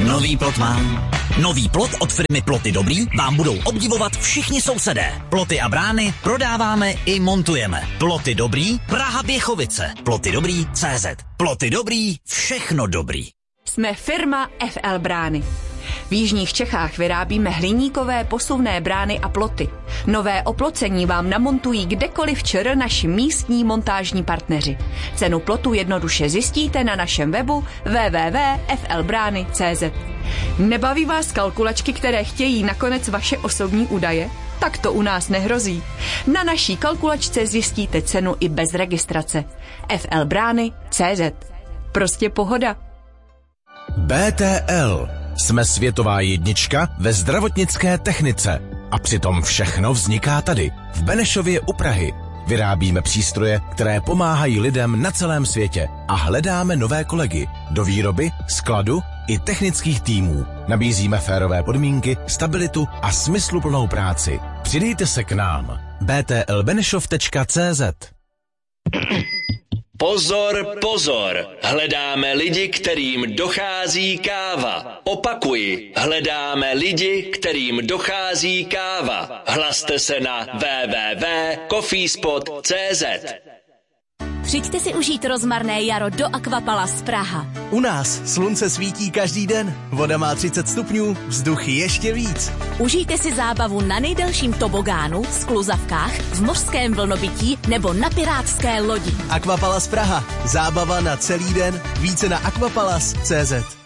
Nový plot mám. Nový plot od firmy Ploty Dobrý vám budou obdivovat všichni sousedé. Ploty a brány prodáváme i montujeme. Ploty Dobrý, Praha Běchovice. Ploty Dobrý CZ. Ploty Dobrý, všechno dobrý. Jsme firma FL Brány. V jižních Čechách vyrábíme hliníkové posuvné brány a ploty. Nové oplocení vám namontují kdekoliv ČR naši místní montážní partneři. Cenu plotu jednoduše zjistíte na našem webu www.flbrany.cz. Nebaví vás kalkulačky, které chtějí nakonec vaše osobní údaje? Tak to u nás nehrozí. Na naší kalkulačce zjistíte cenu i bez registrace. flbrany.cz. Prostě pohoda. BTL. Jsme světová jednička ve zdravotnické technice. A přitom všechno vzniká tady, v Benešově u Prahy. Vyrábíme přístroje, které pomáhají lidem na celém světě a hledáme nové kolegy do výroby, skladu i technických týmů. Nabízíme férové podmínky, stabilitu a smysluplnou práci. Přidejte se k nám. btlbenešov.cz. Pozor, pozor, hledáme lidi, kterým dochází káva. Opakuji, hledáme lidi, kterým dochází káva. Hlaste se na www.coffeespot.cz. Přijďte si užít rozmarné jaro do Aquapalace Praha. U nás slunce svítí každý den, voda má 30 stupňů, vzduch ještě víc. Užijte si zábavu na nejdelším tobogánu, skluzavkách, v mořském vlnobytí nebo na pirátské lodi. Aquapalace Praha, zábava na celý den, více na aquapalace.cz.